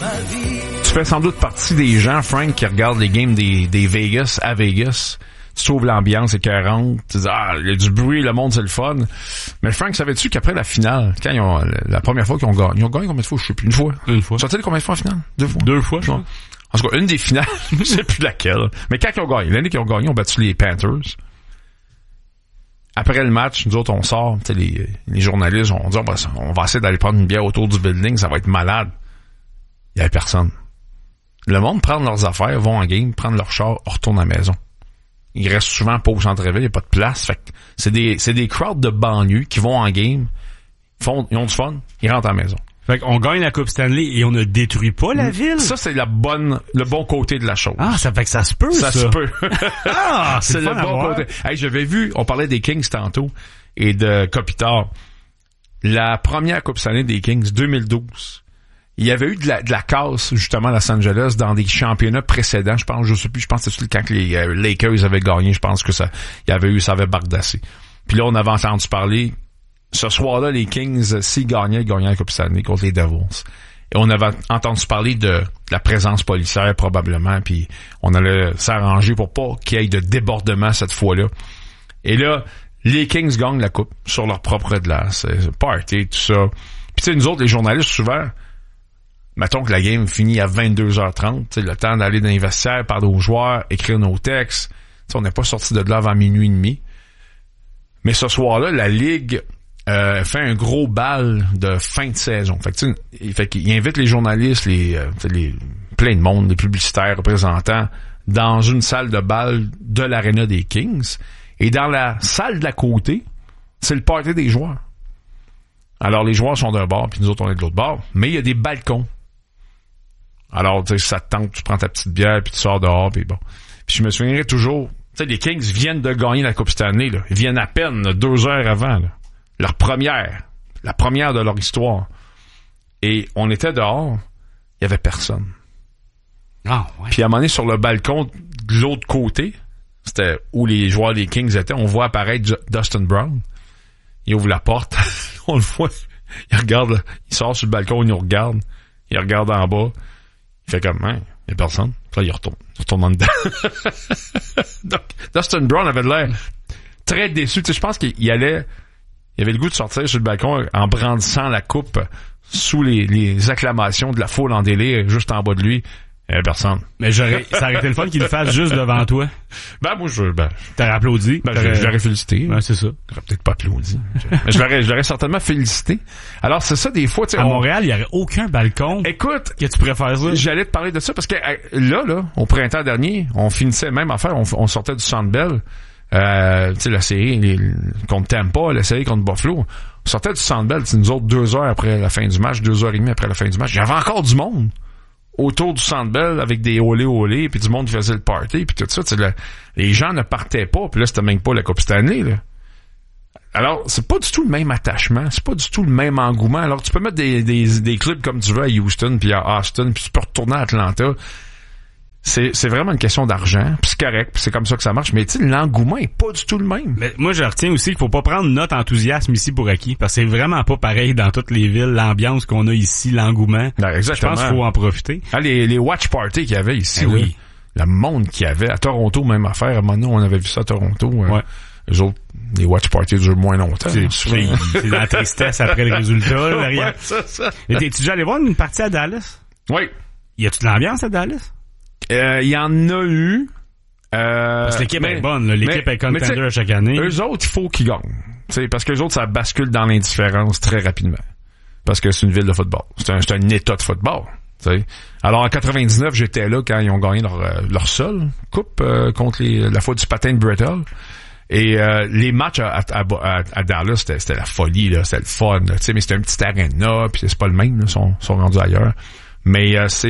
Tu fais sans doute partie des gens, Frank, qui regardent les games des Vegas à Vegas. Tu trouves l'ambiance écœurante. Tu dis, il y a du bruit, le monde, c'est le fun. Mais Frank, savais-tu qu'après la finale, quand la première fois qu'ils ont gagné combien de fois? Je sais plus. Une fois. Sont-ils combien de fois en finale? 2 fois. 2 fois, je crois. En tout cas, une des finales, je sais plus laquelle. Mais quand ils ont gagné, l'année qu'ils ont gagné, ils ont battu les Panthers. Après le match, nous autres, on sort, tu sais, les journalistes, on dit, on va essayer d'aller prendre une bière autour du building, ça va être malade. Il y avait personne. Le monde prend leurs affaires, vont en game, prennent leur char, retournent à la maison. Ils restent souvent pas au centre-ville, il n'y a pas de place. Fait que c'est des crowds de banlieue qui vont en game, ils ont du fun, ils rentrent à la maison. Fait qu'on gagne la Coupe Stanley et on ne détruit pas la ville. Ça, c'est le bon côté de la chose. Ah, ça fait que ça se peut, ça. Ça se peut. C'est le bon côté. Hey, j'avais vu, on parlait des Kings tantôt et de Kopitar. La première Coupe Stanley des Kings, 2012. Il y avait eu de la casse, justement, à Los Angeles, dans des championnats précédents. Je pense que c'était quand les Lakers avaient gagné, ça avait bardassé. Puis là, on avait entendu parler, ce soir-là, les Kings, s'ils gagnaient la Coupe Stanley contre les Devils. Et on avait entendu parler de la présence policière, probablement, puis on allait s'arranger pour pas qu'il y ait de débordement cette fois-là. Et là, les Kings gagnent la Coupe sur leur propre glace. Party, tout ça. Puis tu sais, nous autres, les journalistes, souvent, mettons que la game finit à 22h30, le temps d'aller dans les vestiaires, parler aux joueurs, écrire nos textes. T'sais, on n'est pas sorti de là avant minuit et demi. Mais ce soir-là, la Ligue fait un gros bal de fin de saison. Fait qu'il invite les journalistes, plein de monde, les publicitaires, représentants, dans une salle de bal de l'aréna des Kings. Et dans la salle de la côté, c'est le party des joueurs. Alors, les joueurs sont d'un bord, puis nous autres, on est de l'autre bord. Mais il y a des balcons. Alors, tu sais, ça te tente, tu prends ta petite bière, puis tu sors dehors, puis bon. Puis je me souviendrai toujours, tu sais, les Kings viennent de gagner la Coupe Stanley, là. Ils viennent à peine, là, 2 heures avant, là. La première de leur histoire. Et on était dehors, il y avait personne. Ah, ouais. Puis à un moment donné, sur le balcon de l'autre côté, c'était où les joueurs des Kings étaient, on voit apparaître Dustin Brown. Il ouvre la porte, on le voit, il regarde, il sort sur le balcon, il nous regarde, il regarde en bas, il fait comme, il y a personne. Puis là, il retourne en dedans. Donc, Dustin Brown avait l'air très déçu. Tu sais, je pense qu'il avait le goût de sortir sur le balcon en brandissant la coupe sous les acclamations de la foule en délire juste en bas de lui. Il y avait personne. Mais ça aurait été le fun qu'il le fasse juste devant toi. Moi, t'aurais applaudi. Je l'aurais félicité. Ouais, c'est ça. J'aurais peut-être pas applaudi. Mais je l'aurais certainement félicité. Alors, c'est ça, des fois, tu sais. À Montréal, il y aurait aucun balcon. Écoute. Que tu préfères ça? J'allais te parler de ça parce que, là, au printemps dernier, on finissait même affaire, on sortait du Centre Bell. Tu sais, la série contre Tampa, la série contre Buffalo. On sortait du Centre Bell, nous autres, 2 heures après la fin du match, 2h30 après la fin du match. Il y avait encore du monde autour du Centre Bell avec des olé puis du monde qui faisait le party puis tout ça. Les gens ne partaient pas, puis là, c'était même pas la Coupe Stanley, là. Alors, c'est pas du tout le même attachement, c'est pas du tout le même engouement. Alors, tu peux mettre des clubs comme tu veux à Houston puis à Austin, puis tu peux retourner à Atlanta. C'est vraiment une question d'argent, puis c'est correct, puis c'est comme ça que ça marche, mais tu sais, l'engouement est pas du tout le même. Mais moi, je retiens aussi qu'il faut pas prendre notre enthousiasme ici pour acquis, parce que c'est vraiment pas pareil dans toutes les villes, l'ambiance qu'on a ici, l'engouement. Non, exactement. Je pense qu'il faut en profiter. Les watch parties qu'il y avait ici, oui. Le monde qu'il y avait. À Toronto, même affaire. À un moment donné, on avait vu ça à Toronto. Ouais. Les autres, les watch parties durent moins longtemps. C'est la tristesse après le résultat, là, derrière. Ouais, ça. Mais t'es-tu déjà allé voir une partie à Dallas? Oui. Y a-tu de l'ambiance à Dallas? Il y en a eu. Parce que l'équipe est bonne, là. L'équipe est contender à chaque année. Eux autres, il faut qu'ils gagnent. T'sais, parce que eux autres, ça bascule dans l'indifférence très rapidement. Parce que c'est une ville de football. C'est un état de football. T'sais. Alors en 99, j'étais là quand ils ont gagné leur seule coupe contre la fois du patin de Brettel. Et les matchs à Dallas, c'était la folie, là, c'était le fun. Là, mais c'était un petit arena, puis c'est pas le même, là, sont rendus ailleurs. Mais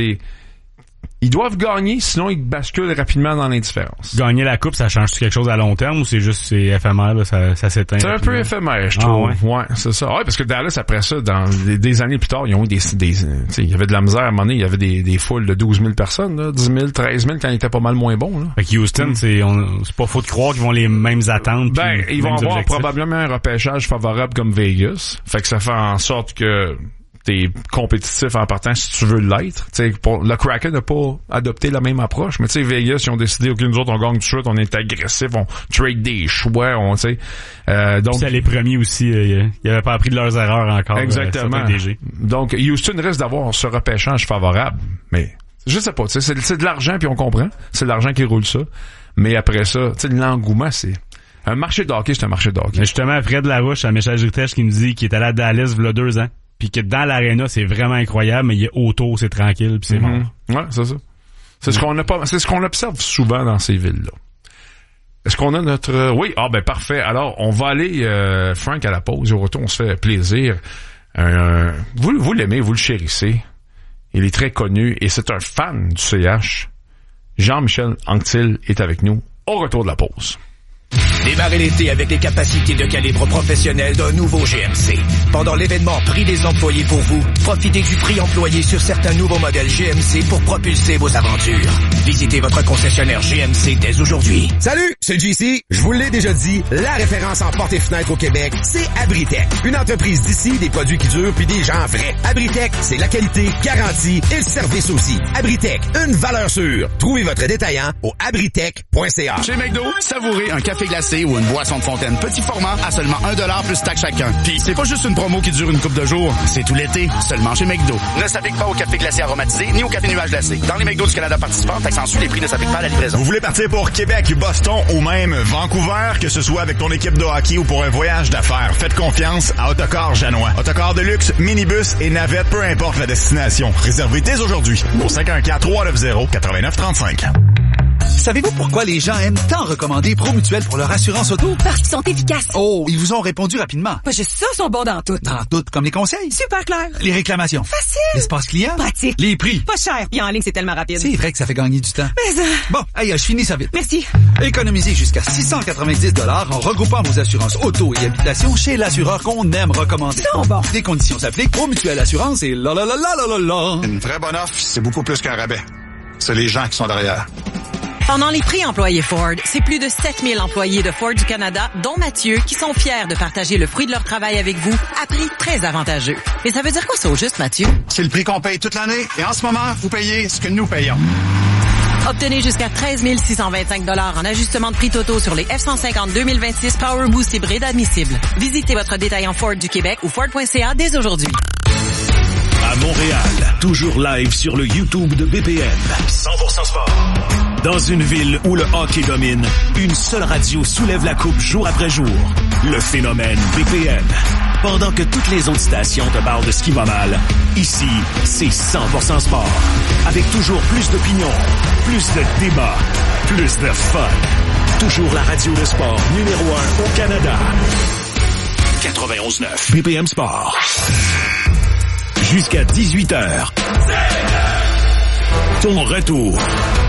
ils doivent gagner, sinon ils basculent rapidement dans l'indifférence. Gagner la coupe, ça change quelque chose à long terme ou c'est éphémère, là, ça s'éteint? C'est un peu éphémère, je trouve. Ouais, c'est ça. Ouais, parce que Dallas, après ça, dans des années plus tard, ils ont eu il y avait de la misère à un moment donné, il y avait des foules de 12 000 personnes, là, 10 000, 13 000 quand ils étaient pas mal moins bons, là. Fait que Houston, c'est pas faux de croire qu'ils vont les mêmes attentes. Ils vont avoir probablement un repêchage favorable comme Vegas. Fait que ça fait en sorte que t'es compétitif en partant si tu veux l'être. T'sais, le Kraken n'a pas adopté la même approche, mais tu sais, Vegas, ils ont décidé, OK, nous autres, on gagne tout de suite, on est agressif, on trade des choix, donc... C'est les premiers aussi, ils n'avaient pas appris de leurs erreurs encore. Exactement. Donc, Houston risque d'avoir ce repêchage favorable, mais je sais pas, c'est de l'argent, puis on comprend, c'est de l'argent qui roule ça, mais après ça, tu sais, l'engouement, c'est... Un marché de hockey, c'est un marché de hockey. Mais justement, Fred Larouche, à Michel Ritèche, qui nous dit qu'il est allé à Dallas il y a 2 ans. Puis que dans l'aréna, c'est vraiment incroyable, mais autour, c'est tranquille, puis c'est mort. Ouais, c'est ça. C'est ce qu'on observe souvent dans ces villes-là. Est-ce qu'on a notre... Oui, parfait. Alors, on va aller, Frank, à la pause. Au retour, on se fait plaisir. Vous l'aimez, vous le chérissez. Il est très connu et c'est un fan du CH. Jean-Michel Anctil est avec nous au retour de la pause. Démarrez l'été avec les capacités de calibre professionnel d'un nouveau GMC. Pendant l'événement Prix des employés pour vous, profitez du prix employé sur certains nouveaux modèles GMC pour propulser vos aventures. Visitez votre concessionnaire GMC dès aujourd'hui. Salut, c'est JC. Je vous l'ai déjà dit, la référence en portes et fenêtres au Québec, c'est Abritech. Une entreprise d'ici, des produits qui durent puis des gens vrais. Abritech, c'est la qualité, garantie et le service aussi. Abritech, une valeur sûre. Trouvez votre détaillant au abritech.ca. Chez McDo, savourez un café glacé ou une boisson de fontaine petit format à seulement 1$ plus taxe chacun. Puis c'est pas juste une promo qui dure une couple de jours, c'est tout l'été, seulement chez McDo. Ne s'applique pas au café glacé aromatisé ni au café nuage glacé. Dans les McDo du Canada participants, taxe en suit, les prix ne s'appliquent pas à la livraison. Vous voulez partir pour Québec, Boston ou même Vancouver, que ce soit avec ton équipe de hockey ou pour un voyage d'affaires, faites confiance à Autocar Janois. Autocar de luxe, minibus et navette, peu importe la destination. Réservez dès aujourd'hui au 514-390-8935. Savez-vous pourquoi les gens aiment tant recommander Promutuel pour leur assurance auto? Parce qu'ils sont efficaces. Oh, ils vous ont répondu rapidement. Pas juste ça, sont bons dans tout. Dans tout, comme les conseils. Super clair. Les réclamations. Facile. L'espace client. Pratique. Les prix. Pas cher. Puis en ligne, c'est tellement rapide. C'est vrai que ça fait gagner du temps. Mais Bon, allez, je finis ça vite. Merci. Économisez jusqu'à 690$ en regroupant vos assurances auto et habitation chez l'assureur qu'on aime recommander. Ils sont bons. Des conditions s'appliquent. Promutuel Assurance et la. Une vraie bonne offre, c'est beaucoup plus qu'un rabais. C'est les gens qui sont derrière. Pendant les prix employés Ford, c'est plus de 7000 employés de Ford du Canada, dont Mathieu, qui sont fiers de partager le fruit de leur travail avec vous à prix très avantageux. Mais ça veut dire quoi ça au juste, Mathieu? C'est le prix qu'on paye toute l'année et en ce moment, vous payez ce que nous payons. Obtenez jusqu'à 13 625 $ en ajustement de prix totaux sur les F-150 2026 Power Boost hybride admissibles. Visitez votre détaillant Ford du Québec ou Ford.ca dès aujourd'hui. À Montréal, toujours live sur le YouTube de BPM. 100% sport. Dans une ville où le hockey domine, une seule radio soulève la coupe jour après jour. Le phénomène BPM. Pendant que toutes les autres stations te parlent de ce qui va mal, ici, c'est 100% sport. Avec toujours plus d'opinions, plus de débats, plus de fun. Toujours la radio de sport numéro 1 au Canada. 91.9 BPM Sport. Jusqu'à 18h. Ton retour.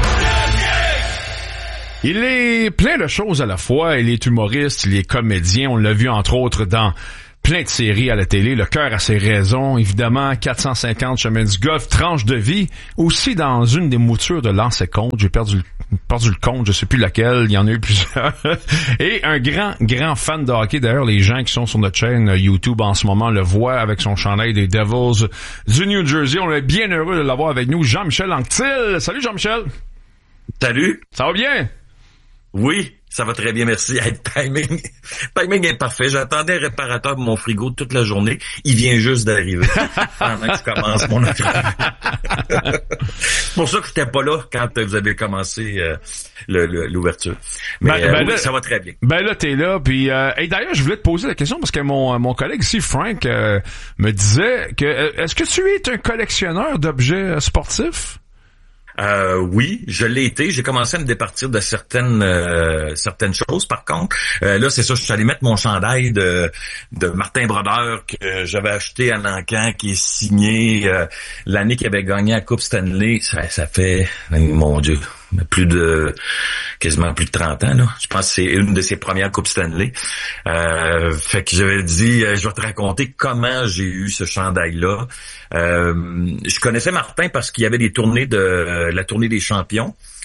Il est plein de choses à la fois. Il est humoriste, il est comédien. On l'a vu entre autres dans plein de séries à la télé. Le cœur a ses raisons. Évidemment, 450 chemins du golf, tranche de vie. Aussi dans une des moutures de Lancet Compte. J'ai perdu le compte, je sais plus laquelle. Il y en a eu plusieurs. Et un grand fan de hockey. D'ailleurs, les gens qui sont sur notre chaîne YouTube en ce moment le voient avec son chandail des Devils du New Jersey. On est bien heureux de l'avoir avec nous. Jean-Michel Anctil. Salut Jean-Michel. Salut. Ça va bien? Oui, ça va très bien, merci. Hey, timing est parfait. J'attendais un réparateur de mon frigo toute la journée. Il vient juste d'arriver pendant que je commence mon entrevue. C'est pour ça que j'étais pas là quand vous avez commencé l'ouverture. Mais oui, là, ça va très bien. Ben là, t'es là. Puis et d'ailleurs, je voulais te poser la question parce que mon collègue ici, Frank, me disait que est-ce que tu es un collectionneur d'objets sportifs? Oui, je l'ai été. J'ai commencé à me départir de certaines choses. Par contre, là, c'est ça. Je suis allé mettre mon chandail de Martin Brodeur que j'avais acheté à Lancan, qui est signé l'année qu'il avait gagné la Coupe Stanley. Ça fait, mon Dieu, quasiment plus de 30 ans, là. Je pense que c'est une de ses premières Coupes Stanley. Fait que j'avais dit, je vais te raconter comment j'ai eu ce chandail-là. Je connaissais Martin parce qu'il y avait des tournées la tournée des champions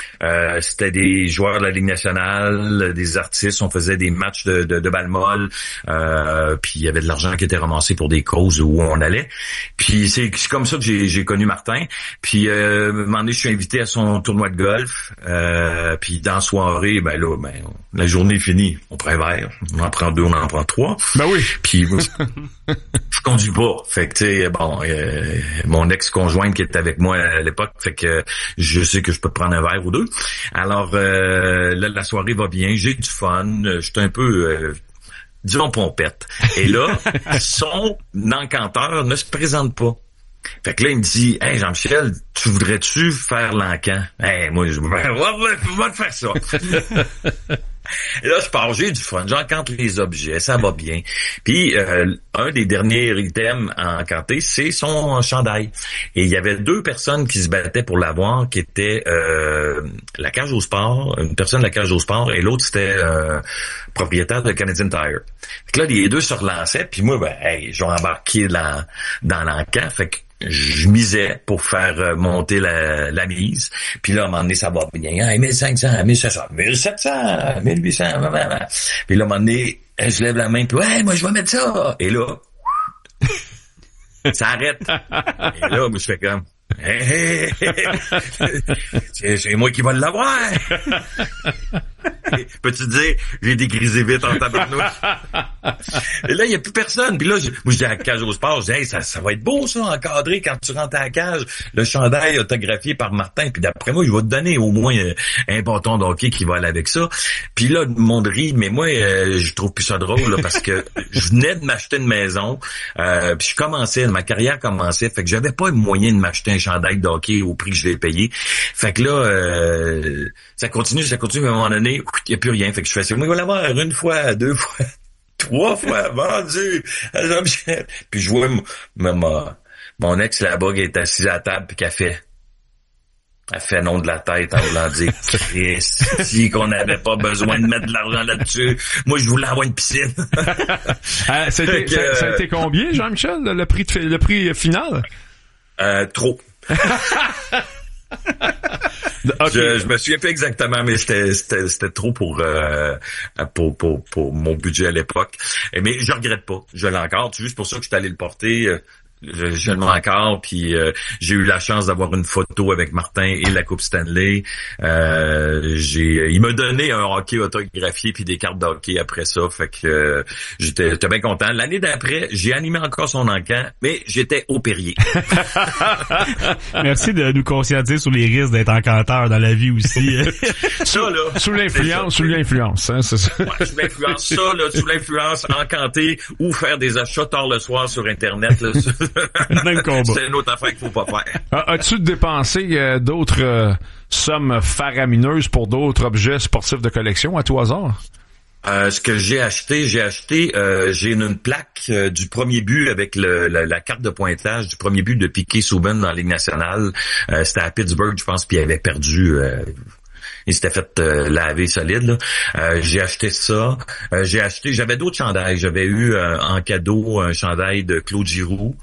C'était des joueurs de la Ligue nationale, des artistes. On faisait des matchs de balle molle. Puis il y avait de l'argent qui était ramassé pour des causes où on allait. Puis c'est comme ça que j'ai connu Martin. Puis un moment donné, je suis invité à son tournoi de golf. Puis dans la soirée, la journée est finie. On prend un verre. On en prend 2, on en prend 3. Ben oui. Puis je conduis pas. Fait que tu sais, mon ex-conjointe qui était avec moi à l'époque, fait que je sais que je peux prendre un verre ou 2. Alors là, la soirée va bien, j'ai du fun, je suis un peu disons pompette. Et là, son encanteur ne se présente pas. Fait que là, il me dit, hey Jean-Michel, tu voudrais-tu faire l'encan? Hey, moi, je vais te faire ça. Et là, je pars, j'ai du fun, j'encante les objets, ça va bien. Puis, un des derniers items à encanter, c'est son chandail. Et il y avait 2 personnes qui se battaient pour l'avoir, qui étaient la cage au sport, une personne de la cage au sport, et l'autre, c'était propriétaire de Canadian Tire. Fait que là, les 2 se relançaient, puis moi, j'ai embarqué dans l'encan, fait que je misais pour faire monter la mise. Puis là, à un moment donné, ça va bien. 1500, 1600, 1700, 1800. Puis là, à un moment donné, je lève la main, puis moi, je vais mettre ça. Et là, ça arrête. Et là, moi, je fais comme... c'est moi qui vais l'avoir. Peux-tu dire, j'ai dégrisé vite en tabarnouche. Et là, il n'y a plus personne. Puis là, moi, je dis à la cage au sport, je dis, ça va être beau, ça, encadré quand tu rentres à la cage. Le chandail autographié par Martin. Puis d'après moi, je vais te donner au moins un bâton de hockey qui va aller avec ça. Puis là, le monde rit, mais moi, je trouve plus ça drôle, là, parce que je venais de m'acheter une maison. Puis ma carrière commençait. Fait que j'avais pas moyen de m'acheter un chandail de hockey au prix que je l'ai payé. Fait que là, ça continue, mais à un moment donné, il n'y a plus rien. Fait que je fais ça. Moi, je vais l'avoir 1 fois, 2 fois, 3 fois, vendu. Puis je vois mon ex là-bas qui est assise à la table puis qu'elle fait non de la tête en voulant dire si qu'on n'avait pas besoin de mettre de l'argent là-dessus. Moi, je voulais avoir une piscine. Ça a été combien, Jean-Michel, le prix final? Trop. Okay. Je me souviens plus exactement, mais c'était trop pour mon budget à l'époque. Mais je regrette pas. Je l'ai encore. C'est juste pour ça que je suis allé le porter. Je le mets encore, puis j'ai eu la chance d'avoir une photo avec Martin et la Coupe Stanley. Il m'a donné un hockey autographié puis des cartes de hockey après ça, fait que j'étais bien content. L'année d'après, j'ai animé encore son encan, mais j'étais au Perrier. Merci de nous conscientiser sur les risques d'être encanteur dans la vie aussi. Ça là, sous l'influence, hein, c'est ça. Ouais, sous l'influence, ça là, sous l'influence, encanter ou faire des achats tard le soir sur Internet là. Même combat. C'est une autre affaire qu'il faut pas faire. As-tu dépensé d'autres sommes faramineuses pour d'autres objets sportifs de collection à tout hasard? Ce que j'ai acheté, j'ai une plaque du premier but avec la carte de pointage du premier but de Piquet Souben dans la Ligue nationale. C'était à Pittsburgh, je pense, puis il avait perdu... il s'était fait laver solide, là. J'ai acheté ça. J'avais d'autres chandails. J'avais eu en cadeau un chandail de Claude Giroux.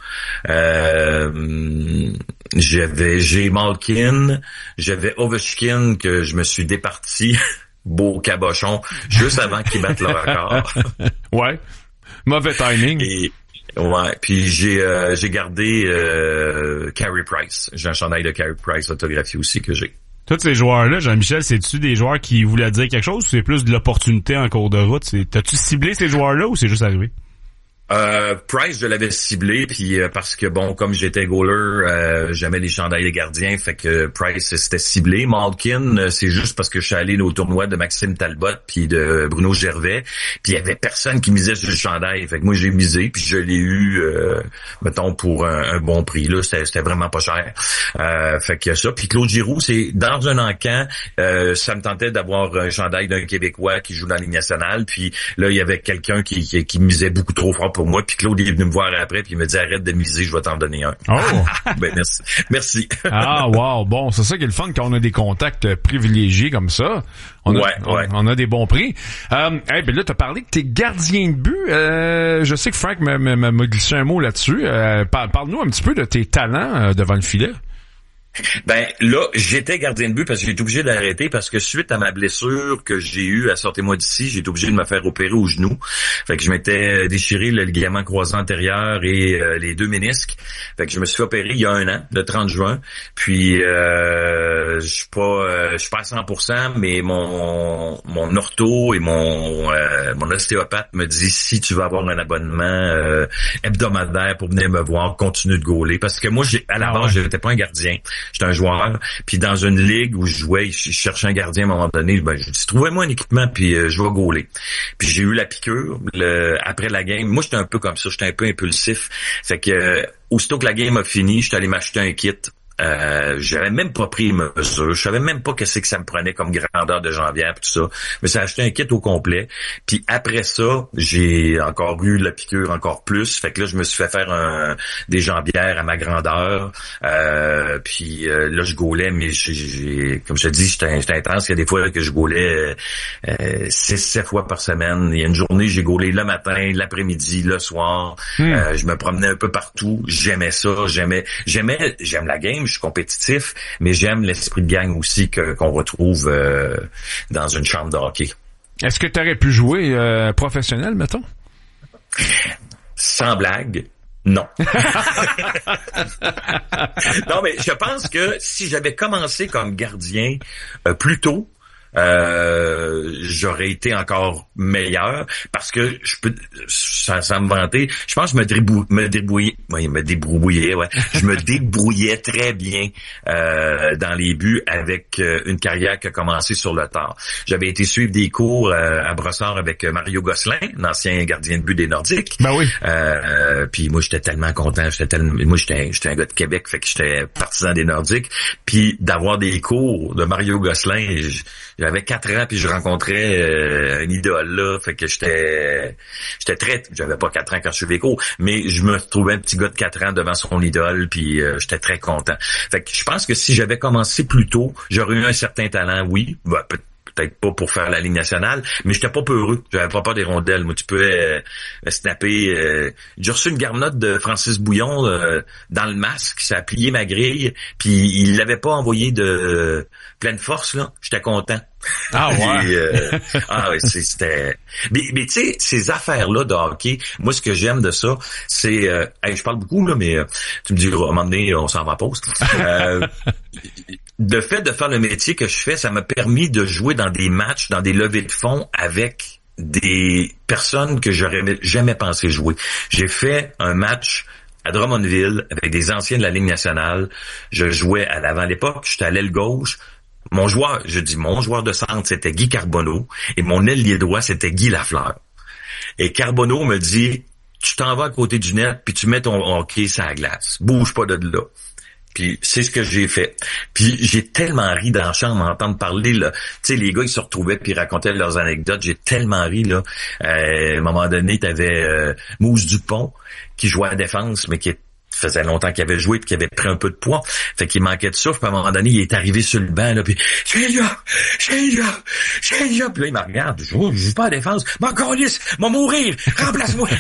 J'ai Malkin. J'avais Ovechkin que je me suis départi. Beau cabochon. Juste avant qu'ils battent le record. Ouais. Mauvais timing. Ouais, puis j'ai gardé Carey Price. J'ai un chandail de Carey Price autographié aussi que j'ai. Tous ces joueurs-là, Jean-Michel, c'est-tu des joueurs qui voulaient dire quelque chose ou c'est plus de l'opportunité en cours de route? T'as-tu ciblé ces joueurs-là ou c'est juste arrivé? Price, je l'avais ciblé, puis parce que bon, comme j'étais goaler, j'aimais les chandails des gardiens, fait que Price c'était ciblé. Malkin, c'est juste parce que je suis allé au tournoi de Maxime Talbot puis de Bruno Gervais, puis il y avait personne qui misait sur le chandail, fait que moi j'ai misé, puis je l'ai eu, mettons pour un bon prix là, c'était vraiment pas cher. Fait que ça, puis Claude Giroux, c'est dans un encan, ça me tentait d'avoir un chandail d'un Québécois qui joue dans la Ligue nationale, puis là il y avait quelqu'un qui misait beaucoup trop fort pour moi, puis Claude est venu me voir après, puis il me dit arrête de miser, je vais t'en donner un. Oh! Ben merci. Ah wow, bon, c'est ça qui est le fun quand on a des contacts privilégiés comme ça. On a des bons prix. Ben là, t'as parlé que t'es gardien de but. Je sais que Frank m'a glissé un mot là-dessus. Parle-nous un petit peu de tes talents devant le filet. Ben là, j'étais gardien de but parce que j'ai été obligé d'arrêter parce que suite à ma blessure que j'ai eue à Sortez-moi d'ici, j'ai été obligé de me faire opérer au genou. Fait que je m'étais déchiré le ligament croisé antérieur et les 2 ménisques. Fait que je me suis fait opérer il y a 1 an, le 30 juin. Puis je suis pas à 100%, mais mon ortho et mon ostéopathe me dit si tu veux avoir un abonnement hebdomadaire pour venir me voir, continue de gauler parce que moi à la base, j'étais pas un gardien. J'étais un joueur, puis dans une ligue où je jouais, je cherchais un gardien à un moment donné, ben j'ai dit trouvez-moi un équipement puis je vais gauler. Puis j'ai eu la piqûre après la game. Moi j'étais un peu comme ça, j'étais un peu impulsif. Fait que aussitôt que la game a fini, j'étais allé m'acheter un kit. J'avais même pas pris mes mesures, je savais même pas qu'est-ce que ça me prenait comme grandeur de jambière et tout ça, mais ça a acheté un kit au complet. Puis après ça, j'ai encore eu la piqûre encore plus, fait que là je me suis fait faire des jambières à ma grandeur. Puis là je gaulais, mais j'ai comme je te dis, j'étais intense. Il y a des fois là, que je gaulais 6-7 fois par semaine. Il y a une journée j'ai gaulé le matin, l'après-midi, le soir. Je me promenais un peu partout. J'aimais ça, j'aime la game. Je suis compétitif, mais j'aime l'esprit de gang aussi qu'on retrouve dans une chambre de hockey. Est-ce que tu aurais pu jouer professionnel, mettons? Sans blague, non. Non, mais je pense que si j'avais commencé comme gardien plus tôt, j'aurais été encore meilleur parce que je peux sans me vanter, je pense que je me débrouillais très bien dans les buts avec une carrière qui a commencé sur le tard. J'avais été suivre des cours à Brossard avec Mario Gosselin, l'ancien gardien de but des Nordiques. Ben oui. Puis moi j'étais tellement content, moi j'étais un gars de Québec, fait que j'étais partisan des Nordiques, puis d'avoir des cours de Mario Gosselin, j'avais 4 ans puis je rencontrais une idole là, fait que j'avais pas 4 ans quand je suivais les cours, mais je me trouvais un petit gars de 4 ans devant son idole puis j'étais très content. Fait que je pense que si j'avais commencé plus tôt, j'aurais eu un certain talent, oui, peut-être pas pour faire la Ligue nationale, mais j'étais pas peureux. J'avais pas peur des rondelles. Moi, tu peux snapper. J'ai reçu une garnotte de Francis Bouillon dans le masque. Ça a plié ma grille. Puis il l'avait pas envoyé de pleine force, là. J'étais content. Ah ouais. Ouais, c'était. Mais tu sais, ces affaires-là de hockey, moi, ce que j'aime de ça, c'est. Je parle beaucoup, là, mais tu me diras, à un moment donné, on s'en va à pause. Le fait de faire le métier que je fais, ça m'a permis de jouer dans des matchs, dans des levées de fonds avec des personnes que j'aurais jamais pensé jouer. J'ai fait un match à Drummondville avec des anciens de la Ligue nationale. Je jouais à l'avant l'époque, j'étais à l'aile gauche. Mon joueur de centre, c'était Guy Carbonneau et mon ailier droit, c'était Guy Lafleur. Et Carbonneau me dit, tu t'en vas à côté du net puis tu mets ton hockey sur la glace. Bouge pas de là. Puis c'est ce que j'ai fait. Puis j'ai tellement ri dans la chambre à entendre parler là. Tu sais, les gars ils se retrouvaient puis ils racontaient leurs anecdotes. J'ai tellement ri là. À un moment donné, t'avais Mousse Dupont qui jouait à la défense, mais qui faisait longtemps qu'il avait joué puis qu'il avait pris un peu de poids. Fait qu'il manquait de souffle. Puis à un moment donné, il est arrivé sur le banc là. Puis j'ai là. Puis là, il me regarde. Je joue pas à la défense. M'en calisse, m'en mourir. Remplace-moi.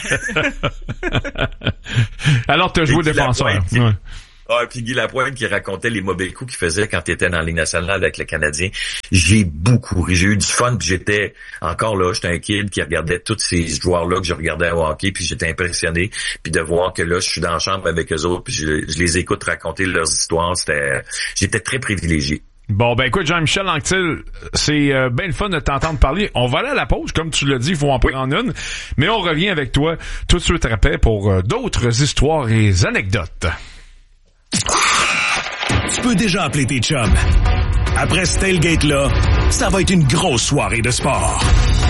Alors t'as joué défenseur. Ouais. Ah, puis Guy Lapointe qui racontait les mauvais coups qu'il faisait quand il était dans la Ligue nationale avec le Canadien. J'ai beaucoup ri. J'ai eu du fun, puis j'étais encore là, j'étais un kid qui regardait tous ces joueurs-là que je regardais au hockey, puis j'étais impressionné. Puis de voir que là, je suis dans la chambre avec eux autres, puis je les écoute raconter leurs histoires. J'étais très privilégié. Bon, ben écoute, Jean-Michel Anctil, c'est bien le fun de t'entendre parler. On va aller à la pause, comme tu l'as dit, il faut en prendre une. Mais on revient avec toi tout de suite après pour d'autres histoires et anecdotes. Tu peux déjà appeler tes chums. Après ce tailgate-là, ça va être une grosse soirée de sport.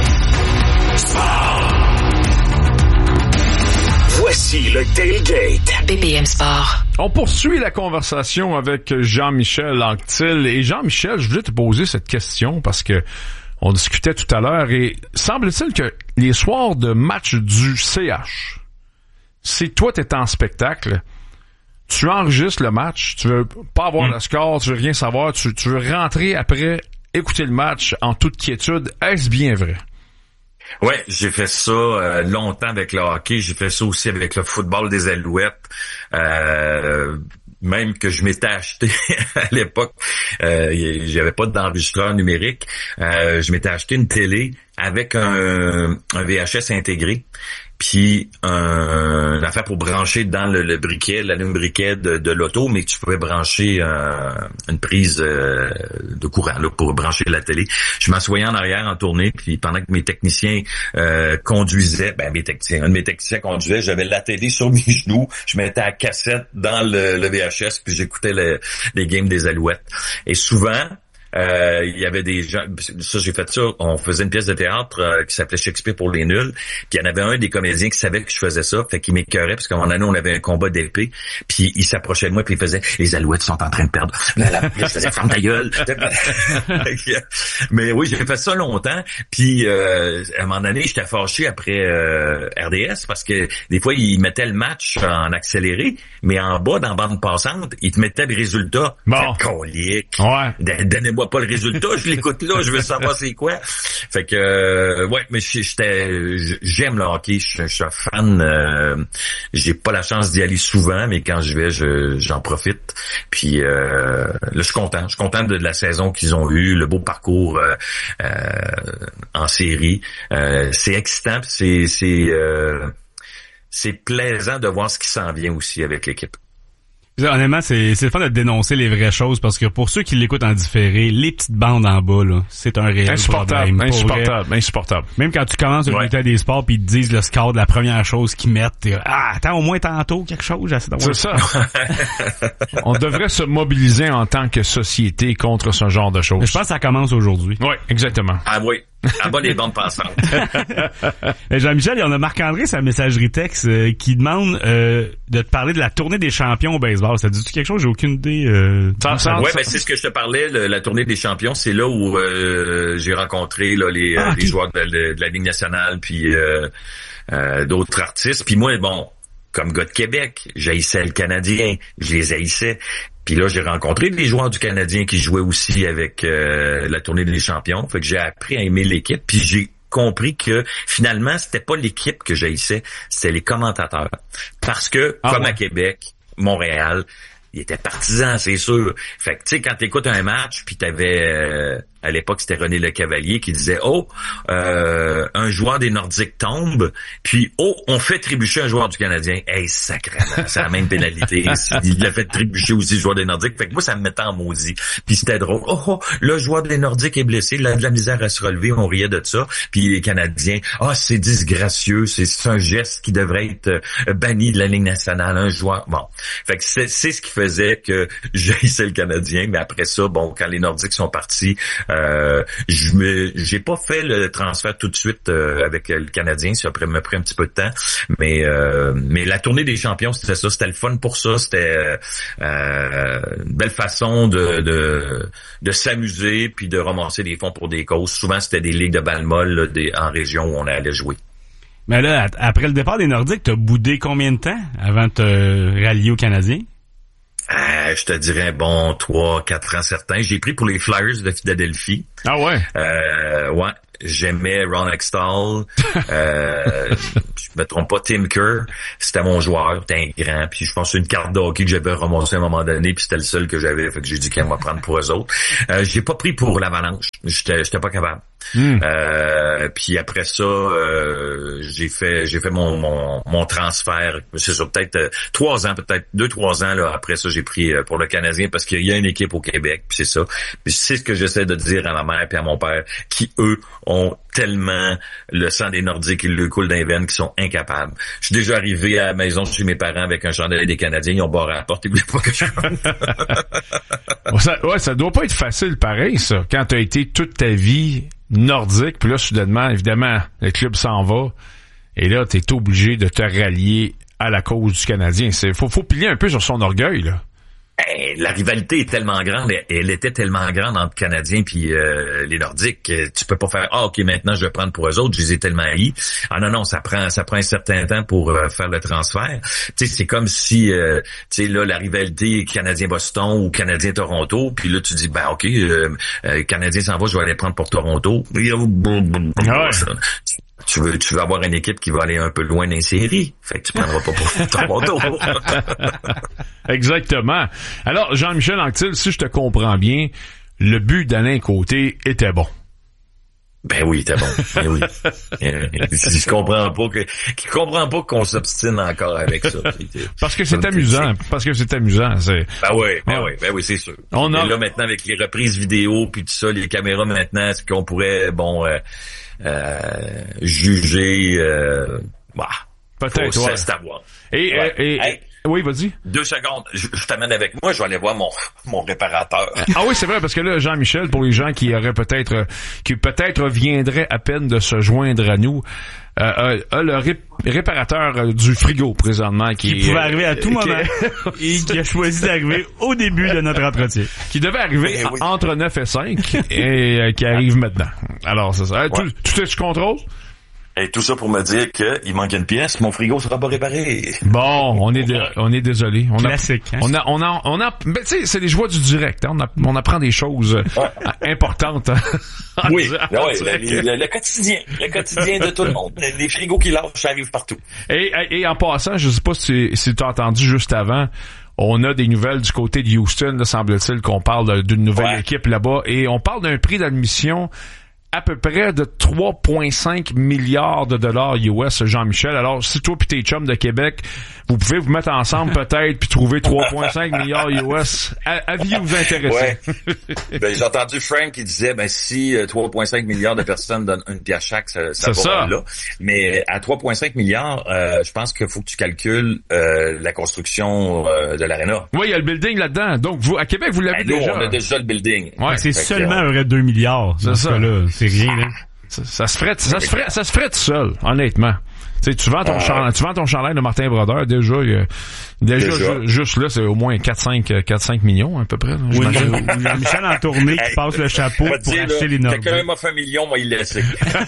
Voici le tailgate. BPM Sport. On poursuit la conversation avec Jean-Michel Anctil. Et Jean-Michel, je voulais te poser cette question parce que on discutait tout à l'heure et semble-t-il que les soirs de match du CH, si toi t'es en spectacle, tu enregistres le match, tu veux pas avoir le score, tu veux rien savoir, tu veux rentrer après, écouter le match en toute quiétude. Est-ce bien vrai? Ouais, j'ai fait ça longtemps avec le hockey. J'ai fait ça aussi avec le football des Alouettes. même que je m'étais acheté à l'époque, j'avais pas d'enregistreur numérique, je m'étais acheté une télé avec un VHS intégré, puis une affaire pour brancher dans le briquet, l'allume-briquet de l'auto, mais tu pouvais brancher une prise de courant là, pour brancher la télé. Je m'assoyais en arrière en tournée, puis pendant que mes techniciens conduisaient, un de mes techniciens conduisait, j'avais la télé sur mes genoux, je mettais la cassette dans le VHS, puis j'écoutais les games des Alouettes. Et souvent, il y avait des gens, ça j'ai fait ça, on faisait une pièce de théâtre qui s'appelait Shakespeare pour les nuls, puis il y en avait un des comédiens qui savait que je faisais ça, fait qu'il m'écœurait parce qu'à un moment donné on avait un combat d'épée, puis il s'approchait de moi puis il faisait les Alouettes sont en train de perdre. Je faisais ferme ta gueule. Mais oui, j'ai fait ça longtemps, puis à un moment donné j'étais fâché après RDS parce que des fois ils mettaient le match en accéléré, mais en bas dans la bande passante ils te mettaient le résultat. Bon. Colique. Ouais. Donnez-moi pas le résultat, je l'écoute là, je veux savoir c'est quoi. Fait que ouais, mais j'aime le hockey, je suis un fan. J'ai pas la chance d'y aller souvent, mais quand je vais, j'en profite. Puis là, je suis content de la saison qu'ils ont eue, le beau parcours en série. C'est excitant, c'est plaisant de voir ce qui s'en vient aussi avec l'équipe. Honnêtement, c'est le fun de dénoncer les vraies choses parce que pour ceux qui l'écoutent en différé, les petites bandes en bas, là, c'est un réel problème. Insupportable. Même quand tu commences le bulletin des sports pis ils te disent le score de la première chose qu'ils mettent, attends au moins tantôt quelque chose. C'est ça. On devrait se mobiliser en tant que société contre ce genre de choses. Mais je pense que ça commence aujourd'hui. Oui, exactement. Ah oui. À bas les bandes passantes. Jean-Michel, il y en a Marc-André, sa messagerie texte, qui demande de te parler de la tournée des champions au baseball. Ça dit-tu quelque chose? J'ai aucune idée. Ouais, ben c'est ce que je te parlais, la tournée des champions. C'est là où j'ai rencontré là, les joueurs de la Ligue nationale puis d'autres artistes. Puis moi, bon, comme gars de Québec, j'haïssais le Canadien, je les haïssais. Puis là, j'ai rencontré des joueurs du Canadien qui jouaient aussi avec la tournée des champions. Fait que j'ai appris à aimer l'équipe. Puis j'ai compris que finalement, c'était pas l'équipe que j'haïssais, c'était les commentateurs. Parce que, comme à Québec, Montréal, ils étaient partisans, c'est sûr. Fait que, tu sais, quand t'écoutes un match, puis t'avais... à l'époque, c'était René Lecavalier qui disait un joueur des Nordiques tombe, puis on fait trébucher un joueur du Canadien. Hey, sacrément, c'est la même pénalité. Il a fait trébucher aussi le joueur des Nordiques. Fait que moi, ça me mettait en maudit. Puis c'était drôle. Le joueur des Nordiques est blessé, il a de la misère à se relever, on riait de ça. Puis les Canadiens, c'est disgracieux, c'est un geste qui devrait être banni de la Ligue nationale, un joueur. Bon. Fait que c'est ce qui faisait que j'haïssais le Canadien, mais après ça, bon, quand les Nordiques sont partis, j'ai pas fait le transfert tout de suite avec le Canadien, ça m'a pris un petit peu de temps, mais la tournée des champions, c'était ça, c'était le fun pour ça, c'était une belle façon de s'amuser puis de ramasser des fonds pour des causes. Souvent c'était des ligues de balle molle en région où on allait jouer. Mais là, après le départ des Nordiques, t'as boudé combien de temps avant de te rallier aux Canadiens? Je te dirais, 3-4 ans certains. J'ai pris pour les Flyers de Philadelphie. Ah ouais? Ouais. J'aimais Ron Hextall. Je me trompe pas, Tim Kerr. C'était mon joueur. C'était un grand. Puis je pense que c'est une carte de hockey que j'avais ramassée à un moment donné. Puis c'était le seul que j'avais. Fait que j'ai dit qu'elle va prendre pour eux autres. J'ai pas pris pour l'Avalanche. J'étais pas capable. Puis après ça, j'ai fait mon transfert. C'est ça, peut-être 3 ans, peut-être 2-3 ans là. Après ça, j'ai pris pour le Canadien parce qu'il y a une équipe au Québec. Puis c'est ça. Puis c'est ce que j'essaie de dire à ma mère et à mon père, qui eux ont tellement le sang des Nordiques, ils le coulent dans les veines, qui sont incapables. Je suis déjà arrivé à la maison chez mes parents avec un chandail des Canadiens, ils ont barré la porte, ils voulaient pas que je rentre. Ça doit pas être facile pareil, ça, quand t'as été toute ta vie nordique, puis là, soudainement, évidemment, le club s'en va, et là, t'es obligé de te rallier à la cause du Canadien. Faut plier un peu sur son orgueil, là. La rivalité est tellement grande, elle était tellement grande entre Canadiens puis les Nordiques. Tu peux pas faire OK, maintenant je vais prendre pour eux autres, je les ai tellement haïs. Ah non, ça prend un certain temps pour faire le transfert. Tu sais, c'est comme si tu sais là la rivalité Canadien-Boston ou Canadien-Toronto, puis là tu dis OK, Canadien s'en va, je vais aller prendre pour Toronto. tu veux avoir une équipe qui va aller un peu loin dans les séries. Fait que tu prendras pas pour Toronto. Exactement. Alors, Jean-Michel Anctil, si je te comprends bien, le but d'Alain Côté était bon. Ben oui, t'es bon. Ben oui. Je comprends pas qu'on s'obstine encore avec ça. Parce que c'est amusant. C'est... Ben oui, c'est sûr. Et là, maintenant, avec les reprises vidéo puis tout ça, les caméras maintenant, est-ce qu'on pourrait, juger, peut-être, ouais. C'est à voir. Oui, vas-y. 2 secondes. Je t'amène avec moi, je vais aller voir mon réparateur. Ah oui, c'est vrai, parce que là, Jean-Michel, pour les gens qui peut-être viendraient à peine de se joindre à nous, a le réparateur du frigo présentement qui pouvait arriver à tout moment et qui a choisi d'arriver au début de notre entretien. Qui devait arriver entre 9 et 5 et qui arrive maintenant. Alors, c'est ça. Tout est sous contrôle? Et tout ça pour me dire qu'il manque une pièce, mon frigo sera pas réparé. Bon, on est désolé. Classique. Ben, tu sais, c'est les joies du direct. Hein? On apprend des choses importantes. Oui, le quotidien de tout le monde. Les frigos qui lâchent, ça arrive partout. Et en passant, je sais pas si tu as entendu juste avant, on a des nouvelles du côté de Houston, là, semble-t-il qu'on parle d'une nouvelle équipe là-bas, et on parle d'un prix d'admission à peu près de 3,5 milliards de dollars US, Jean-Michel. Alors, si toi pis tes chums de Québec, vous pouvez vous mettre ensemble peut-être puis trouver 3,5 milliards US, aviez vous intéressé? Ouais. J'ai entendu Frank qui disait, si 3,5 milliards de personnes donnent une pièce chaque, ça va là. Mais à 3,5 milliards, je pense qu'il faut que tu calcules la construction de l'aréna. Oui, il y a le building là-dedans. Donc, vous, à Québec, vous l'avez déjà. On a déjà le building. Ouais, c'est seulement un vrai 2 milliards. C'est ça. Là. C'est rien, là. Ça se ferait tout seul, honnêtement. Tu sais, tu vends ton chandail de Martin Brodeur, déjà juste là, c'est au moins 4-5 millions, à peu près. Là, oui, Jean-Michel en tournée qui passe le chapeau pour acheter les Nordiques. Quelqu'un m'a fait 1 million, moi, il laisse.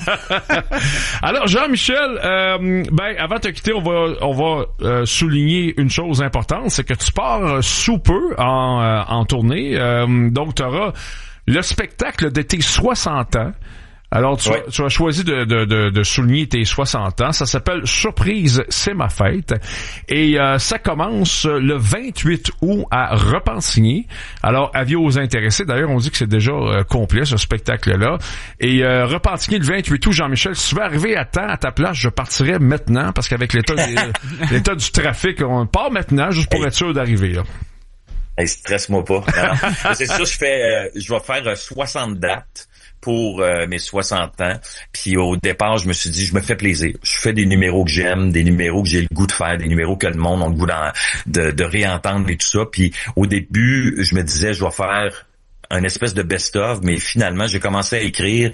Alors, Jean-Michel, avant de te quitter, on va souligner une chose importante, c'est que tu pars sous peu en tournée. Donc, tu auras le spectacle de tes 60 ans. Alors, tu as choisi de souligner tes 60 ans. Ça s'appelle Surprise, c'est ma fête. Et ça commence le 28 août à Repentigny. Alors, avis aux intéressés. D'ailleurs, on dit que c'est déjà complet, ce spectacle-là. Et Repentigny le 28 août, Jean-Michel, si tu veux arriver à temps à ta place, je partirais maintenant, parce qu'avec l'état du trafic, on part maintenant, juste pour être sûr d'arriver, là. Hey, stresse-moi pas. C'est sûr, je vais faire 60 dates pour mes 60 ans. Puis au départ, je me suis dit, je me fais plaisir. Je fais des numéros que j'aime, des numéros que j'ai le goût de faire, des numéros que le monde a le goût de réentendre et tout ça. Puis au début, je me disais, je vais faire un espèce de best-of, mais finalement, j'ai commencé à écrire.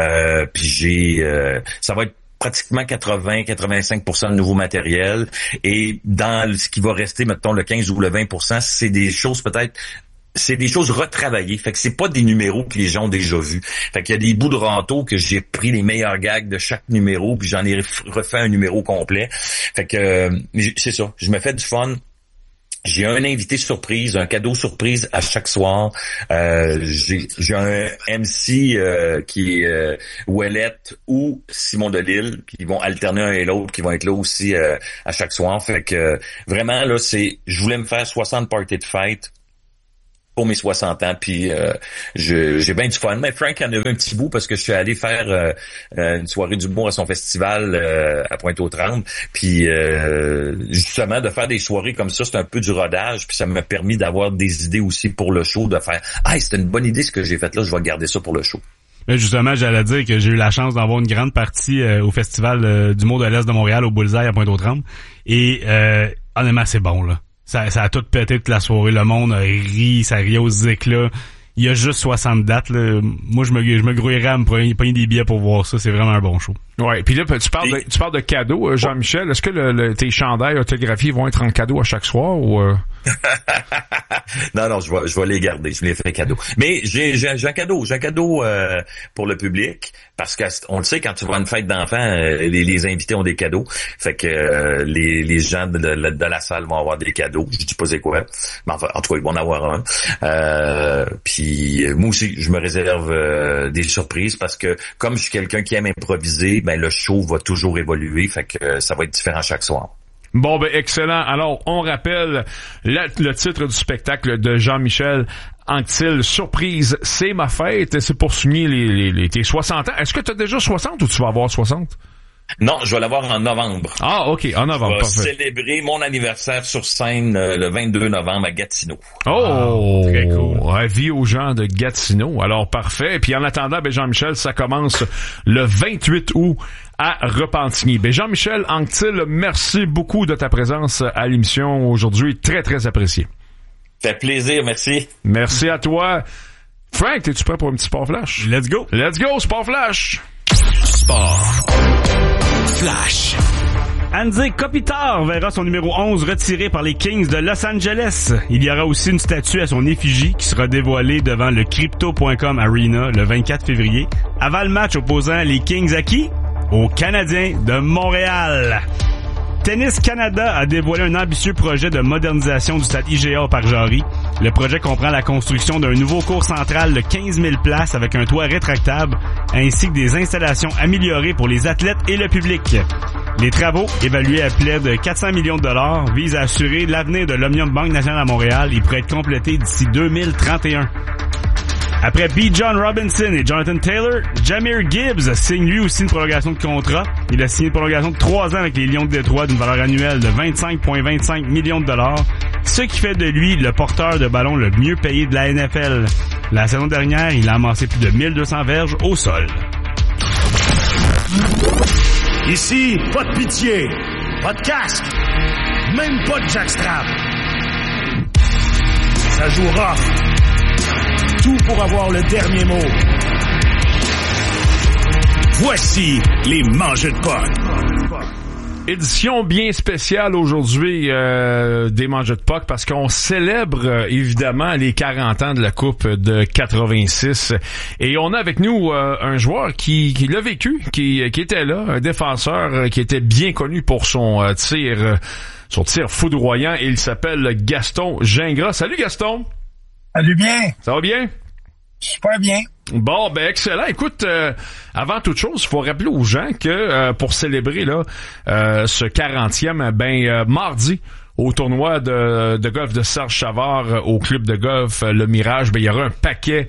Puis ça va être pratiquement 80-85% de nouveau matériel. Et dans ce qui va rester, mettons, le 15 ou le 20%, c'est des choses retravaillées. Fait que c'est pas des numéros que les gens ont déjà vus. Fait qu'il y a des bouts de râteau que j'ai pris les meilleurs gags de chaque numéro, puis j'en ai refait un numéro complet. Fait que c'est ça. Je me fais du fun. J'ai un invité surprise, un cadeau surprise à chaque soir. J'ai un MC qui est Ouellette ou Simon Delille, qui vont alterner un et l'autre, qui vont être là aussi à chaque soir. Fait que vraiment là, je voulais me faire 60 parties de fête pour mes 60 ans, puis j'ai bien du fun. Mais Frank en a eu un petit bout parce que je suis allé faire une soirée d'humour à son festival à Pointe-aux-Trembles, puis justement de faire des soirées comme ça, c'est un peu du rodage, puis ça m'a permis d'avoir des idées aussi pour le show, de faire « Ah, c'était une bonne idée ce que j'ai fait là, je vais garder ça pour le show ». Mais justement, j'allais dire que j'ai eu la chance d'avoir une grande partie au Festival d'humour de l'Est de Montréal, au Bullseye à Pointe-aux-Trembles, et honnêtement, c'est bon, là. Ça a tout pété toute la soirée. Le monde rit, ça rit aux éclats. Il y a juste 60 dates, là. Moi, je me grouillerais à me pogner des billets pour voir ça. C'est vraiment un bon show. Ouais. Puis là, tu parles de cadeaux, Jean-Michel. Est-ce que tes chandails autographiés vont être en cadeau à chaque soir ou Non, je vais les garder. Je me les fais cadeau. Mais j'ai un cadeau. J'ai un cadeau pour le public parce que on le sait, quand tu vas à une fête d'enfants, les invités ont des cadeaux. Fait que les gens de la salle vont avoir des cadeaux. Je dis pas c'est quoi, mais enfin, en tout cas, ils vont en avoir un. Puis moi aussi, je me réserve des surprises parce que comme je suis quelqu'un qui aime improviser, ben le show va toujours évoluer. Fait que ça va être différent chaque soir. Bon, ben excellent. Alors, on rappelle le titre du spectacle de Jean-Michel Anctil, Surprise, c'est ma fête. C'est pour souligner tes 60 ans. Est-ce que tu as déjà 60 ou tu vas avoir 60? Non, je vais l'avoir en novembre. Ah, OK, en novembre, parfait. Je vais célébrer mon anniversaire sur scène le 22 novembre à Gatineau. Oh! Wow, très cool. Avis aux gens de Gatineau. Alors, parfait. Puis en attendant, ben Jean-Michel, ça commence le 28 août à Repentigny. Ben Jean-Michel Anctil, merci beaucoup de ta présence à l'émission aujourd'hui. Très, très apprécié. Fait plaisir, merci. Merci à toi. Frank, es-tu prêt pour un petit Sport Flash? Let's go! Let's go, Sport Flash! Sport Flash. Anze Kopitar verra son numéro 11 retiré par les Kings de Los Angeles. Il y aura aussi une statue à son effigie qui sera dévoilée devant le Crypto.com Arena le 24 février, avant le match opposant les Kings à qui? Aux Canadiens de Montréal. Tennis Canada a dévoilé un ambitieux projet de modernisation du stade IGA au Parc Jarry. Le projet comprend la construction d'un nouveau court central de 15 000 places avec un toit rétractable, ainsi que des installations améliorées pour les athlètes et le public. Les travaux, évalués à près de 400 millions de dollars, visent à assurer l'avenir de l'Omnium Banque Nationale à Montréal et pourraient être complétés d'ici 2031. Après B. John Robinson et Jonathan Taylor, Jahmyr Gibbs signe lui aussi une prolongation de contrat. Il a signé une prolongation de 3 ans avec les Lions de Détroit d'une valeur annuelle de 25,25 millions de dollars, ce qui fait de lui le porteur de ballon le mieux payé de la NFL. La saison dernière, il a amassé plus de 1200 verges au sol. Ici, pas de pitié, pas de casque, même pas de jackstrap. Ça joue rough. Tout pour avoir le dernier mot. Voici les mangeux de POC. Édition bien spéciale aujourd'hui des Mangeux de POC parce qu'on célèbre évidemment les 40 ans de la Coupe de 86 et on a avec nous un joueur qui l'a vécu, qui était là, un défenseur qui était bien connu pour son tir foudroyant et il s'appelle Gaston Gingras. Salut Gaston! Salut bien. Ça va bien? Super bien. Bon, ben excellent. Écoute, avant toute chose, il faut rappeler aux gens que pour célébrer là ce 40e, mardi, au tournoi de golf de Serge Savard au club de golf Le Mirage, il y aura un paquet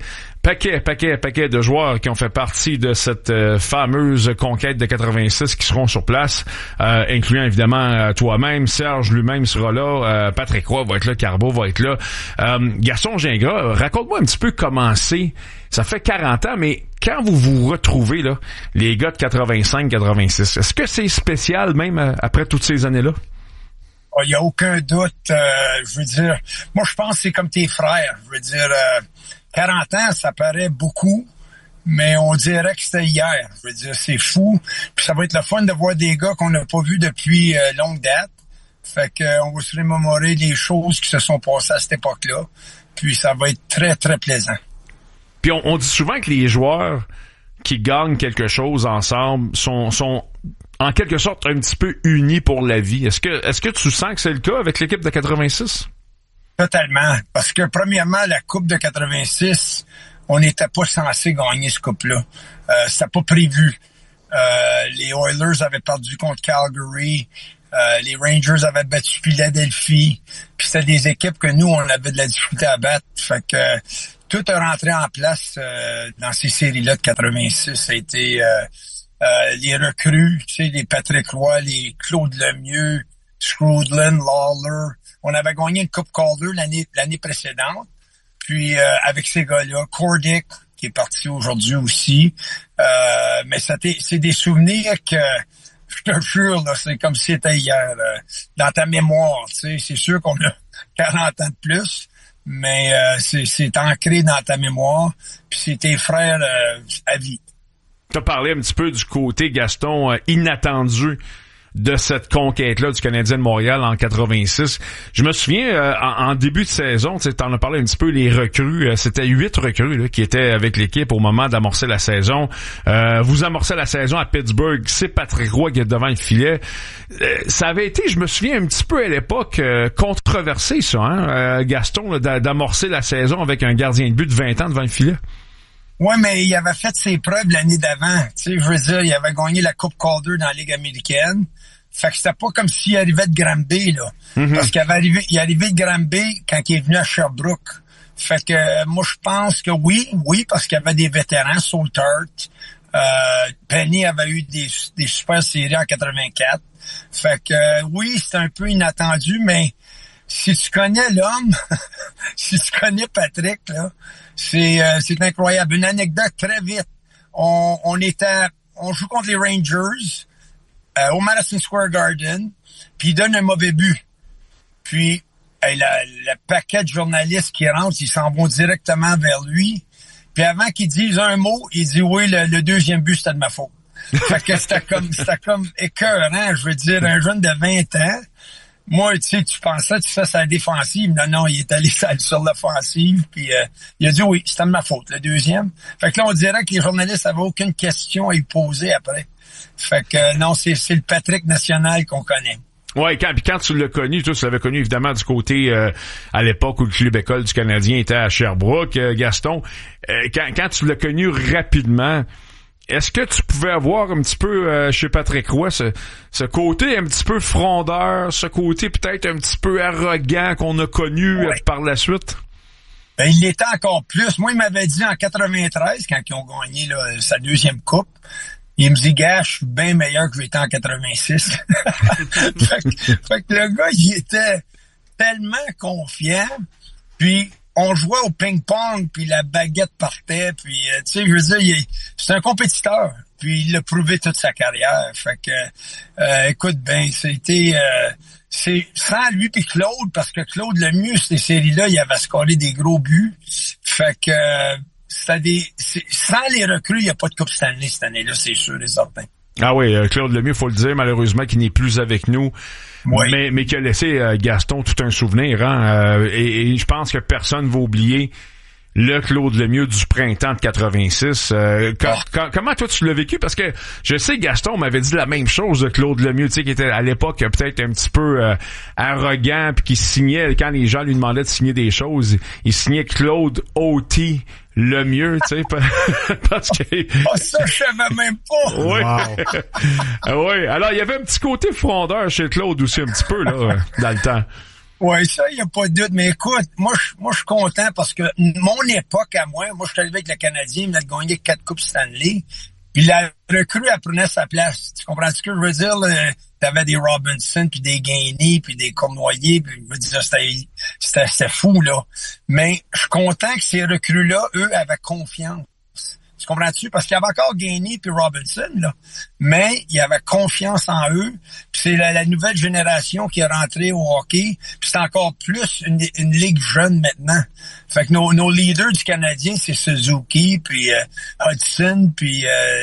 de joueurs qui ont fait partie de cette fameuse conquête de 86 qui seront sur place, incluant évidemment toi-même, Serge lui-même sera là, Patrick Roy va être là, Carbo va être là. Gaston Gingras, raconte-moi un petit peu comment c'est. Ça fait 40 ans, mais quand vous vous retrouvez, là, les gars de 85-86, est-ce que c'est spécial même après toutes ces années-là? Il n'y a aucun doute. Je veux dire, moi je pense que c'est comme tes frères. Je veux dire, 40 ans, ça paraît beaucoup, mais on dirait que c'était hier. Je veux dire, c'est fou. Puis ça va être le fun de voir des gars qu'on n'a pas vus depuis longue date. Fait qu'on va se remémorer les choses qui se sont passées à cette époque-là. Puis ça va être très, très plaisant. Puis on dit souvent que les joueurs qui gagnent quelque chose ensemble sont en quelque sorte un petit peu unis pour la vie. Est-ce que tu sens que c'est le cas avec l'équipe de 86? Totalement. Parce que premièrement, la Coupe de 86, on n'était pas censé gagner ce coupe-là. C'était pas prévu. Les Oilers avaient perdu contre Calgary. Les Rangers avaient battu Philadelphie. Puis c'était des équipes que nous, on avait de la difficulté à battre. Fait que tout est rentré en place dans ces séries-là de 86. Ça a été les recrues, tu sais, les Patrick Roy, les Claude Lemieux, Scrudlin, Lawler. On avait gagné une Coupe Calder l'année précédente. Puis avec ces gars-là, Cordick, qui est parti aujourd'hui aussi. Mais c'est des souvenirs que je te jure, là, c'est comme si c'était hier. Dans ta mémoire, tu sais, c'est sûr qu'on a 40 ans de plus. Mais c'est ancré dans ta mémoire, puis c'est tes frères à vie. Tu as parlé un petit peu du côté, Gaston, inattendu de cette conquête-là du Canadien de Montréal en 86. Je me souviens, en début de saison, tu en as parlé un petit peu, les recrues, c'était 8 recrues là, qui étaient avec l'équipe au moment d'amorcer la saison. Vous amorcez la saison à Pittsburgh, c'est Patrick Roy qui est devant le filet. Ça avait été, je me souviens, un petit peu à l'époque controversé, ça, hein, Gaston, là, d'amorcer la saison avec un gardien de but de 20 ans devant le filet. Ouais, mais il avait fait ses preuves l'année d'avant. Tu sais, je veux dire, il avait gagné la Coupe Calder dans la Ligue américaine. Fait que c'était pas comme s'il arrivait de Granby, là. Mm-hmm. Parce qu'il il est arrivé de Granby quand il est venu à Sherbrooke. Fait que moi, je pense que oui, parce qu'il y avait des vétérans, Saltart. Penny avait eu des super séries en 84. Fait que oui, c'était un peu inattendu, mais si tu connais l'homme, si tu connais Patrick, là, c'est incroyable. Une anecdote très vite. On joue contre les Rangers au Madison Square Garden, puis il donne un mauvais but. Puis le paquet de journalistes qui rentrent, ils s'en vont directement vers lui. Puis avant qu'il dise un mot, il dit oui, le deuxième but, c'était de ma faute. Fait que c'était comme écœurant, je veux dire, un jeune de 20 ans. Moi, tu sais, tu pensais, tu fais sa défensive. Non, il est allé sur l'offensive, puis il a dit oui, c'était de ma faute, le deuxième. Fait que là, on dirait que les journalistes avaient aucune question à lui poser après. Fait que non, c'est le Patrick national qu'on connaît. Ouais, quand tu l'as connu, tu l'avais connu évidemment du côté à l'époque où le club école du Canadien était à Sherbrooke, Gaston. Quand tu l'as connu rapidement, est-ce que tu pouvais avoir un petit peu chez Patrick Roy ce côté un petit peu frondeur, ce côté peut-être un petit peu arrogant qu'on a connu par la suite? Ben, il l'était encore plus. Moi, il m'avait dit en 93, quand ils ont gagné là, sa deuxième coupe, il me dit, gars, je suis bien meilleur que j'étais en 86. fait que le gars, il était tellement confiant. Puis, on jouait au ping-pong, puis la baguette partait. Puis, tu sais, je veux dire, c'est un compétiteur. Puis, il l'a prouvé toute sa carrière. Fait que, écoute, ben, c'est sans lui puis Claude, parce que Claude Lemieux, ces séries-là, il avait scoré des gros buts. Fait que... sans les recrues, il n'y a pas de Coupe Stanley cette année-là, c'est sûr et certain. Ah oui, Claude Lemieux, faut le dire, malheureusement, qui n'est plus avec nous, mais qui a laissé Gaston tout un souvenir, hein, et je pense que personne va oublier le Claude Lemieux du printemps de 86. Comment toi tu l'as vécu? Parce que je sais Gaston m'avait dit la même chose de Claude Lemieux, tu sais, qui était à l'époque peut-être un petit peu arrogant, puis qui signait, quand les gens lui demandaient de signer des choses, il signait Claude O.T. Lemieux, tu sais, parce que... Oh, ça, je savais même pas! Oui. Wow. Oui. Alors, il y avait un petit côté frondeur chez Claude aussi, un petit peu, là, dans le temps. Oui, ça, il n'y a pas de doute. Mais écoute, moi, je suis content parce que mon époque à moi je suis arrivé avec le Canadien, il m'a gagné 4 Coupes Stanley. Puis la recrue, elle prenait sa place. Tu comprends ce que je veux dire? T'avais des Robinson, puis des Gainey, puis des Cournoyer, puis je veux dire, c'était fou, là. Mais je suis content que ces recrues-là, eux, avaient confiance. Tu comprends-tu? Parce qu'il y avait encore Gainey puis Robinson, là. Mais il y avait confiance en eux. Puis c'est la nouvelle génération qui est rentrée au hockey. Puis c'est encore plus une ligue jeune maintenant. Fait que nos leaders du Canadien, c'est Suzuki, puis Hudson, puis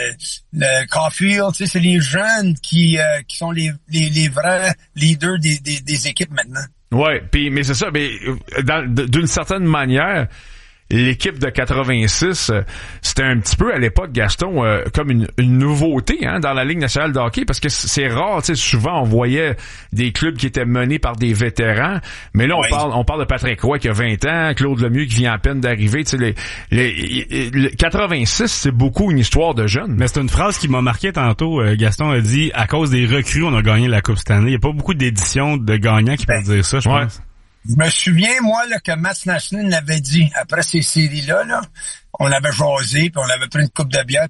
le Caulfield. Tu sais, c'est les jeunes qui sont les vrais leaders des équipes maintenant. Ouais, puis mais c'est ça. Mais d'une certaine manière, l'équipe de 86, c'était un petit peu à l'époque, Gaston, comme une nouveauté hein, dans la Ligue nationale de hockey, parce que c'est rare, tu sais, souvent on voyait des clubs qui étaient menés par des vétérans, mais là on parle de Patrick Roy qui a 20 ans, Claude Lemieux qui vient à peine d'arriver, tu sais, les 86, c'est beaucoup une histoire de jeunes. Mais c'est une phrase qui m'a marqué tantôt, Gaston a dit, à cause des recrues, on a gagné la Coupe Stanley. Il n'y a pas beaucoup d'éditions de gagnants qui peuvent dire ça, je pense. Je me souviens, moi, là, que Mats Naslund l'avait dit. Après ces séries-là, on avait jasé, puis on avait pris une coupe de bière,